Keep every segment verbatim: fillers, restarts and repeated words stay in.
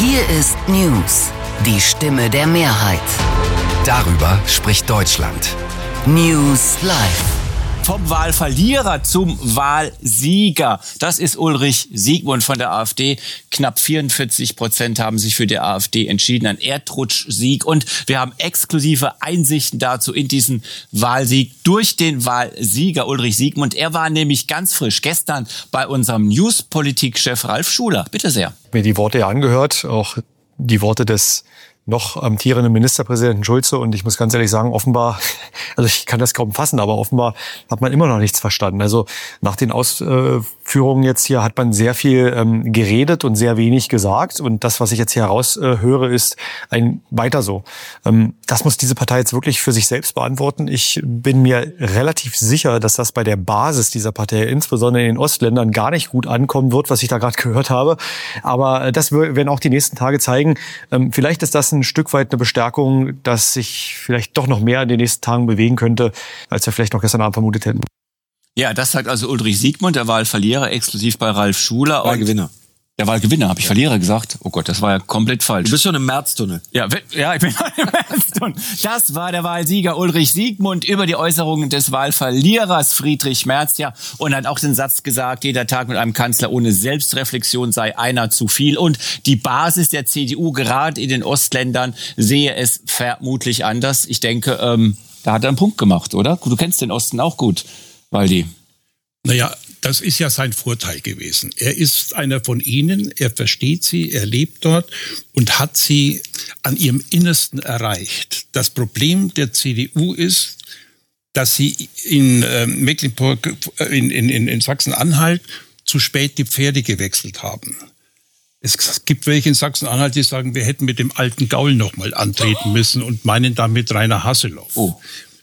Hier ist News, die Stimme der Mehrheit. Darüber spricht Deutschland. News Live. Vom Wahlverlierer zum Wahlsieger. Das ist Ulrich Siegmund von der AfD. Knapp vierundvierzig Prozent haben sich für die AfD entschieden. Ein Erdrutschsieg. Und wir haben exklusive Einsichten dazu in diesen Wahlsieg durch den Wahlsieger Ulrich Siegmund. Er war nämlich ganz frisch gestern bei unserem News-Politik-Chef Ralf Schuler. Bitte sehr. Mir die Worte ja angehört, auch die Worte des noch amtierenden Ministerpräsidenten Schulze, und ich muss ganz ehrlich sagen, offenbar, also ich kann das kaum fassen, aber offenbar hat man immer noch nichts verstanden. Also nach den Ausführungen jetzt hier hat man sehr viel ähm, geredet und sehr wenig gesagt, und das, was ich jetzt hier heraushöre, äh, ist ein weiter so. Ähm, das muss diese Partei jetzt wirklich für sich selbst beantworten. Ich bin mir relativ sicher, dass das bei der Basis dieser Partei, insbesondere in den Ostländern, gar nicht gut ankommen wird, was ich da gerade gehört habe. Aber das werden auch die nächsten Tage zeigen. Ähm, vielleicht ist das ein Stück weit eine Bestärkung, dass sich vielleicht doch noch mehr in den nächsten Tagen bewegen könnte, als wir vielleicht noch gestern Abend vermutet hätten. Ja, das sagt also Ulrich Siegmund, der Wahlverlierer, exklusiv bei Ralf Schuler. Wahlgewinner. Der Wahlgewinner, habe ich Verlierer gesagt? Oh Gott, das war ja komplett falsch. Du bist schon im Märztunnel. Ja, ja, ich bin schon im Märztunnel. Das war der Wahlsieger Ulrich Siegmund über die Äußerungen des Wahlverlierers Friedrich Merz. Ja, und hat auch den Satz gesagt, jeder Tag mit einem Kanzler ohne Selbstreflexion sei einer zu viel. Und die Basis der C D U, gerade in den Ostländern, sehe es vermutlich anders. Ich denke, ähm, da hat er einen Punkt gemacht, oder? Du kennst den Osten auch gut, Waldi. Naja, das ist ja sein Vorteil gewesen. Er ist einer von ihnen, er versteht sie, er lebt dort und hat sie an ihrem Innersten erreicht. Das Problem der C D U ist, dass sie in äh, Mecklenburg, in, in, in Sachsen-Anhalt zu spät die Pferde gewechselt haben. Es gibt welche in Sachsen-Anhalt, die sagen, wir hätten mit dem alten Gaul noch mal antreten müssen und meinen damit Rainer Haseloff. Oh.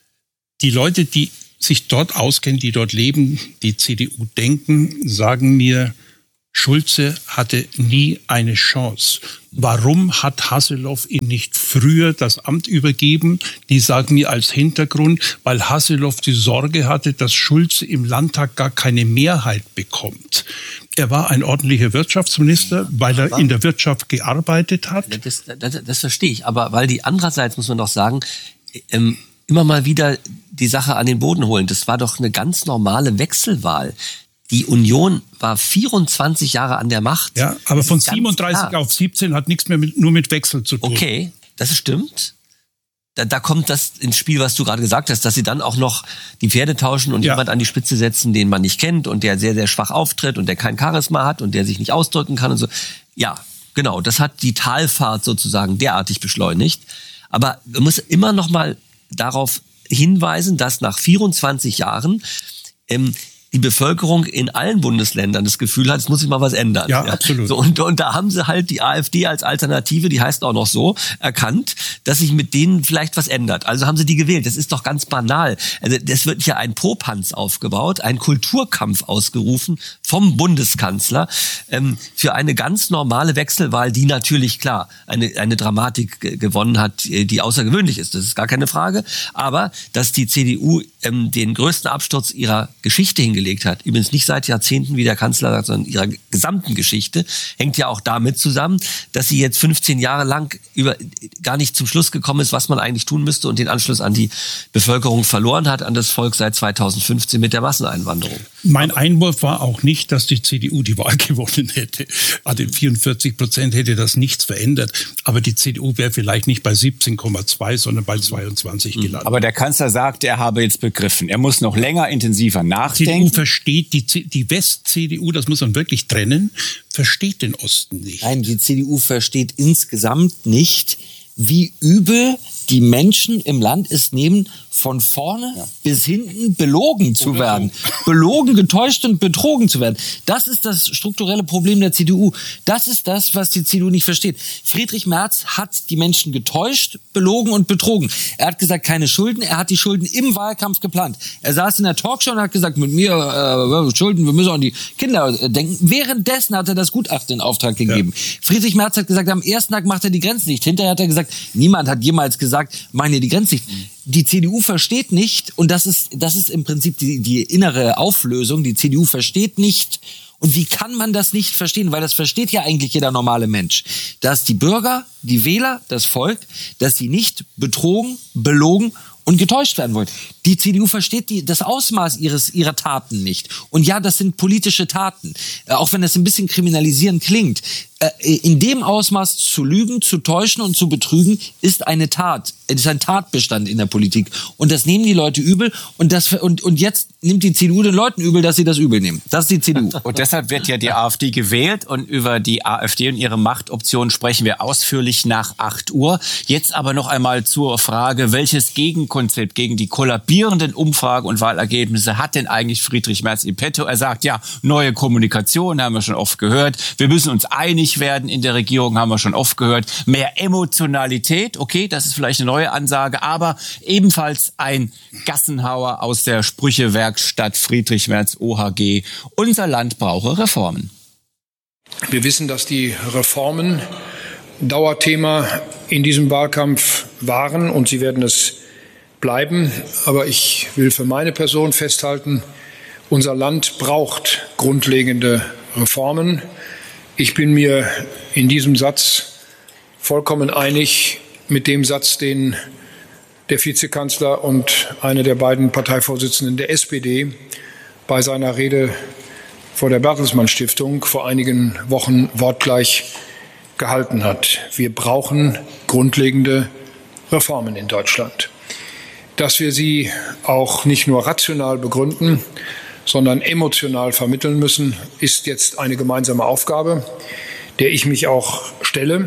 Die Leute, die sich dort auskennen, die dort leben, die C D U denken, sagen mir, Schulze hatte nie eine Chance. Warum hat Haseloff ihm nicht früher das Amt übergeben? Die sagen mir als Hintergrund, weil Haseloff die Sorge hatte, dass Schulze im Landtag gar keine Mehrheit bekommt. Er war ein ordentlicher Wirtschaftsminister, weil er in der Wirtschaft gearbeitet hat. Das, das, das verstehe ich, aber weil die andererseits, muss man doch sagen, ähm, immer mal wieder die Sache an den Boden holen. Das war doch eine ganz normale Wechselwahl. Die Union war vierundzwanzig Jahre an der Macht. Ja, aber von siebenunddreißig auf siebzehn hat nichts mehr mit, nur mit Wechsel zu tun. Okay, das stimmt. Da, da kommt das ins Spiel, was du gerade gesagt hast, dass sie dann auch noch die Pferde tauschen und ja. jemand an die Spitze setzen, den man nicht kennt und der sehr, sehr schwach auftritt und der kein Charisma hat und der sich nicht ausdrücken kann und so. Ja, genau, das hat die Talfahrt sozusagen derartig beschleunigt. Aber man muss immer noch mal darauf hinweisen, dass nach vierundzwanzig Jahren ähm, die Bevölkerung in allen Bundesländern das Gefühl hat, es muss sich mal was ändern. Ja, ja. absolut. So, und, und da haben sie halt die AfD als Alternative, die heißt auch noch so, erkannt, dass sich mit denen vielleicht was ändert. Also haben sie die gewählt. Das ist doch ganz banal. Also das wird ja ein Popanz aufgebaut, ein Kulturkampf ausgerufen vom Bundeskanzler ähm, für eine ganz normale Wechselwahl, die natürlich, klar, eine, eine Dramatik g- gewonnen hat, die außergewöhnlich ist. Das ist gar keine Frage. Aber dass die C D U ähm, den größten Absturz ihrer Geschichte hingelegt hat, übrigens nicht seit Jahrzehnten, wie der Kanzler sagt, sondern ihrer gesamten Geschichte, hängt ja auch damit zusammen, dass sie jetzt fünfzehn Jahre lang über gar nicht zum Schluss gekommen ist, was man eigentlich tun müsste und den Anschluss an die Bevölkerung verloren hat, an das Volk seit zweitausendfünfzehn mit der Masseneinwanderung. Mein Einwurf war auch nicht, dass die C D U die Wahl gewonnen hätte. Also vierundvierzig Prozent hätte das nichts verändert. Aber die C D U wäre vielleicht nicht bei siebzehn Komma zwei, sondern bei zweiundzwanzig gelandet. Aber der Kanzler sagt, er habe jetzt begriffen. Er muss noch länger intensiver nachdenken. Die C D U versteht, die, C- die West-C D U, das muss man wirklich trennen, versteht den Osten nicht. Nein, die C D U versteht insgesamt nicht, wie übel die Menschen im Land es nehmen, von vorne ja. bis hinten belogen zu werden. Belogen, getäuscht und betrogen zu werden. Das ist das strukturelle Problem der C D U. Das ist das, was die C D U nicht versteht. Friedrich Merz hat die Menschen getäuscht, belogen und betrogen. Er hat gesagt, keine Schulden. Er hat die Schulden im Wahlkampf geplant. Er saß in der Talkshow und hat gesagt, mit mir äh, Schulden, wir müssen an die Kinder denken. Währenddessen hat er das Gutachten in Auftrag gegeben. Ja. Friedrich Merz hat gesagt, am ersten Tag macht er die Grenzen nicht. Hinterher hat er gesagt, niemand hat jemals gesagt, meine die Grenzen nicht. Die C D U versteht nicht, und das ist, das ist im Prinzip die, die innere Auflösung, die C D U versteht nicht, Und wie kann man das nicht verstehen? Weil das versteht ja eigentlich jeder normale Mensch. Dass die Bürger, die Wähler, das Volk, dass sie nicht betrogen, belogen und getäuscht werden wollen. Die C D U versteht die, das Ausmaß ihres, ihrer Taten nicht. Und ja, das sind politische Taten. Äh, auch wenn das ein bisschen kriminalisierend klingt. Äh, in dem Ausmaß zu lügen, zu täuschen und zu betrügen, ist eine Tat. Es ist ein Tatbestand in der Politik. Und das nehmen die Leute übel. Und, das, und, und jetzt nimmt die C D U den Leuten übel, dass sie das übel nehmen. Das ist die C D U. Und deshalb wird ja die AfD gewählt. Und über die AfD und ihre Machtoptionen sprechen wir ausführlich nach acht Uhr. Jetzt aber noch einmal zur Frage, welches Gegenkonzept gegen die kollabierenden Umfragen und Wahlergebnisse hat denn eigentlich Friedrich Merz in petto? Er sagt, ja, neue Kommunikation, haben wir schon oft gehört. Wir müssen uns einig werden in der Regierung, haben wir schon oft gehört. Mehr Emotionalität, okay, das ist vielleicht eine neue Ansage, aber ebenfalls ein Gassenhauer aus der Sprüchewerkstatt Friedrich Merz O H G. Unser Land brauche Reformen. Wir wissen, dass die Reformen Dauerthema in diesem Wahlkampf waren und sie werden es bleiben. Aber ich will für meine Person festhalten, unser Land braucht grundlegende Reformen. Ich bin mir in diesem Satz vollkommen einig mit dem Satz, den der Vizekanzler und einer der beiden Parteivorsitzenden der S P D bei seiner Rede vor der Bertelsmann Stiftung vor einigen Wochen wortgleich gehalten hat. Wir brauchen grundlegende Reformen in Deutschland. Dass wir sie auch nicht nur rational begründen, sondern emotional vermitteln müssen, ist jetzt eine gemeinsame Aufgabe, der ich mich auch stelle.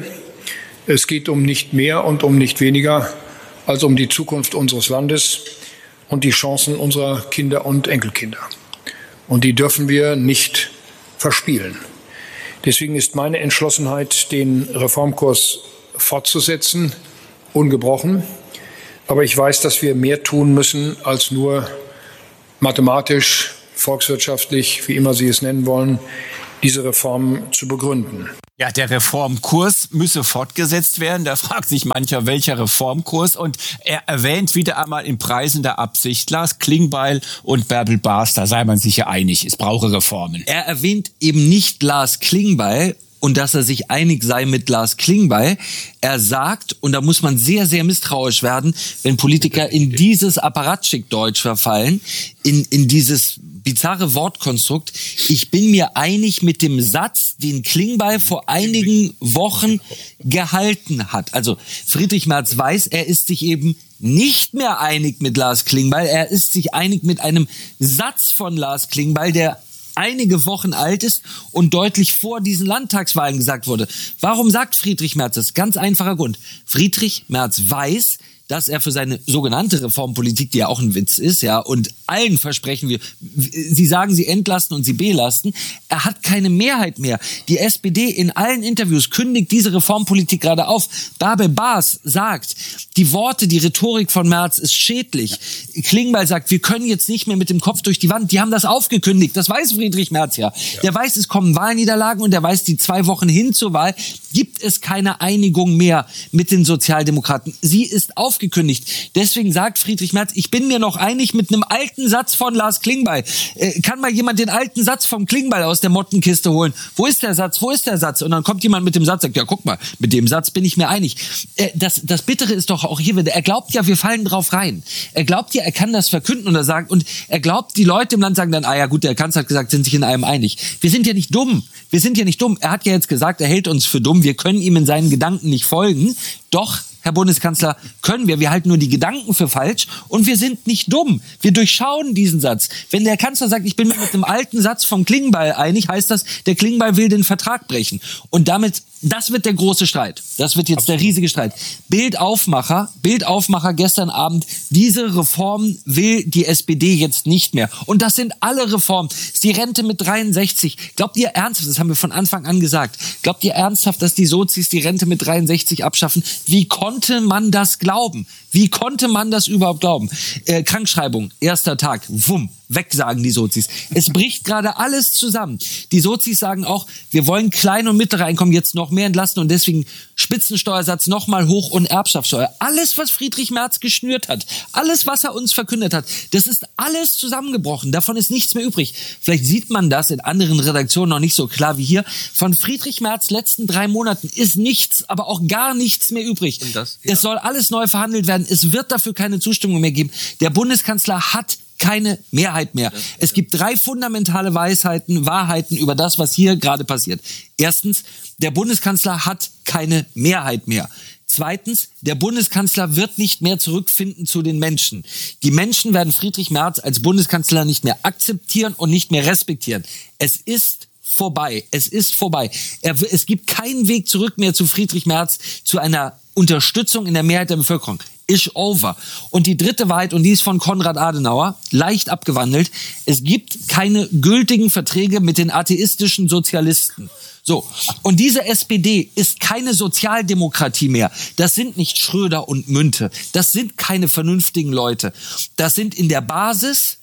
Es geht um nicht mehr und um nicht weniger als um die Zukunft unseres Landes und die Chancen unserer Kinder und Enkelkinder. Und die dürfen wir nicht verspielen. Deswegen ist meine Entschlossenheit, den Reformkurs fortzusetzen, ungebrochen. Aber ich weiß, dass wir mehr tun müssen, als nur mathematisch, volkswirtschaftlich, wie immer Sie es nennen wollen, diese Reformen zu begründen. Ja, der Reformkurs müsse fortgesetzt werden. Da fragt sich mancher, welcher Reformkurs. Und er erwähnt wieder einmal in preisender Absicht Lars Klingbeil und Bärbel Baas. Da sei man sich ja einig, es brauche Reformen. Er erwähnt eben nicht Lars Klingbeil und dass er sich einig sei mit Lars Klingbeil. Er sagt, und da muss man sehr, sehr misstrauisch werden, wenn Politiker in dieses Apparatschik-Deutsch verfallen, in, in dieses bizarre Wortkonstrukt. Ich bin mir einig mit dem Satz, den Klingbeil vor einigen Wochen gehalten hat. Also Friedrich Merz weiß, er ist sich eben nicht mehr einig mit Lars Klingbeil. Er ist sich einig mit einem Satz von Lars Klingbeil, der einige Wochen alt ist und deutlich vor diesen Landtagswahlen gesagt wurde. Warum sagt Friedrich Merz das? Ganz einfacher Grund. Friedrich Merz weiß, dass er für seine sogenannte Reformpolitik, die ja auch ein Witz ist, ja, und allen versprechen wir, sie sagen, sie entlasten und sie belasten, er hat keine Mehrheit mehr. Die S P D in allen Interviews kündigt diese Reformpolitik gerade auf. Bärbel Baas sagt, die Worte, die Rhetorik von Merz ist schädlich. Klingbeil sagt, wir können jetzt nicht mehr mit dem Kopf durch die Wand. Die haben das aufgekündigt. Das weiß Friedrich Merz ja. ja. Der weiß, es kommen Wahlniederlagen und der weiß, die zwei Wochen hin zur Wahl gibt es keine Einigung mehr mit den Sozialdemokraten. Sie ist aufgekündigt. Deswegen sagt Friedrich Merz, ich bin mir noch einig mit einem alten Satz von Lars Klingbeil. Äh, kann mal jemand den alten Satz vom Klingbeil aus der Mottenkiste holen? Wo ist der Satz? Wo ist der Satz? Und dann kommt jemand mit dem Satz, sagt, ja, guck mal, mit dem Satz bin ich mir einig. Äh, das, das Bittere ist doch auch hier wieder, er glaubt ja, wir fallen drauf rein. Er glaubt ja, er kann das verkünden und er sagt, und er glaubt, die Leute im Land sagen dann, ah ja gut, der Kanzler hat gesagt, sind sich in allem einig. Wir sind ja nicht dumm. Wir sind ja nicht dumm. Er hat ja jetzt gesagt, er hält uns für dumm. Wir können ihm in seinen Gedanken nicht folgen. Doch, Herr Bundeskanzler, können wir. Wir halten nur die Gedanken für falsch und wir sind nicht dumm. Wir durchschauen diesen Satz. Wenn der Kanzler sagt, ich bin mir mit einem alten Satz vom Klingbeil einig, heißt das, der Klingbeil will den Vertrag brechen. Und damit, das wird der große Streit. Das wird jetzt Absolut. Der riesige Streit. Bildaufmacher, Bildaufmacher gestern Abend, diese Reform will die S P D jetzt nicht mehr. Und das sind alle Reformen. Das ist die Rente mit dreiundsechzig. Glaubt ihr ernsthaft, das haben wir von Anfang an gesagt, glaubt ihr ernsthaft, dass die Sozis die Rente mit dreiundsechzig abschaffen? Wie konnte man das glauben? Wie konnte man das überhaupt glauben? Äh, Krankschreibung, erster Tag, wumm, weg, sagen die Sozis. Es bricht gerade alles zusammen. Die Sozis sagen auch, wir wollen kleine und mittlere Einkommen jetzt noch mehr entlasten und deswegen Spitzensteuersatz noch mal hoch und Erbschaftssteuer. Alles, was Friedrich Merz geschnürt hat, alles, was er uns verkündet hat, das ist alles zusammengebrochen. Davon ist nichts mehr übrig. Vielleicht sieht man das in anderen Redaktionen noch nicht so klar wie hier. Von Friedrich Merz letzten drei Monaten ist nichts, aber auch gar nichts mehr übrig. Und das, ja. Es soll alles neu verhandelt werden. Es wird dafür keine Zustimmung mehr geben. Der Bundeskanzler hat keine Mehrheit mehr. Es gibt drei fundamentale Weisheiten, Wahrheiten über das, was hier gerade passiert. Erstens, der Bundeskanzler hat keine Mehrheit mehr. Zweitens, der Bundeskanzler wird nicht mehr zurückfinden zu den Menschen. Die Menschen werden Friedrich Merz als Bundeskanzler nicht mehr akzeptieren und nicht mehr respektieren. Es ist vorbei. Es ist vorbei. Er, es gibt keinen Weg zurück mehr zu Friedrich Merz, zu einer Unterstützung in der Mehrheit der Bevölkerung. Is over. Und die dritte Wahrheit, und die ist von Konrad Adenauer, leicht abgewandelt, es gibt keine gültigen Verträge mit den atheistischen Sozialisten. So, und diese S P D ist keine Sozialdemokratie mehr. Das sind nicht Schröder und Münte. Das sind keine vernünftigen Leute. Das sind in der Basis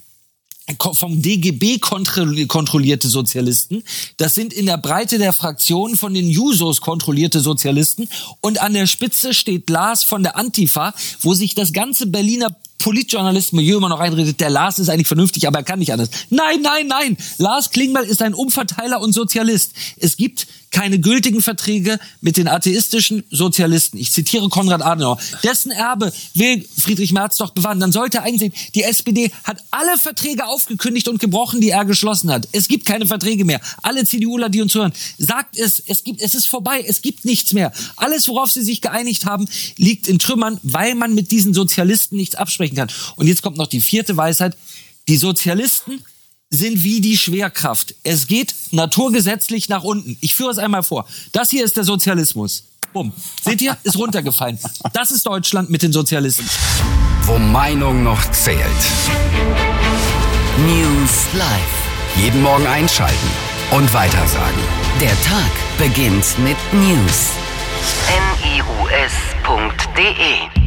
vom D G B kontrollierte Sozialisten, das sind in der Breite der Fraktion von den Jusos kontrollierte Sozialisten und an der Spitze steht Lars von der Antifa, wo sich das ganze Berliner Politjournalisten-Milieu immer noch einredet, der Lars ist eigentlich vernünftig, aber er kann nicht anders. Nein, nein, nein! Lars Klingbeil ist ein Umverteiler und Sozialist. Es gibt keine gültigen Verträge mit den atheistischen Sozialisten. Ich zitiere Konrad Adenauer. Dessen Erbe will Friedrich Merz doch bewahren. Dann sollte er einsehen, die S P D hat alle Verträge aufgekündigt und gebrochen, die er geschlossen hat. Es gibt keine Verträge mehr. Alle CDUler, die uns hören, sagt es, es gibt, es ist vorbei, es gibt nichts mehr. Alles, worauf sie sich geeinigt haben, liegt in Trümmern, weil man mit diesen Sozialisten nichts absprechen kann. Und jetzt kommt noch die vierte Weisheit. Die Sozialisten sind wie die Schwerkraft. Es geht naturgesetzlich nach unten. Ich führe es einmal vor. Das hier ist der Sozialismus. Bumm. Seht ihr? Ist runtergefallen. Das ist Deutschland mit den Sozialisten. Wo Meinung noch zählt. News Live. Jeden Morgen einschalten und weitersagen. Der Tag beginnt mit News. N I U S punkt D E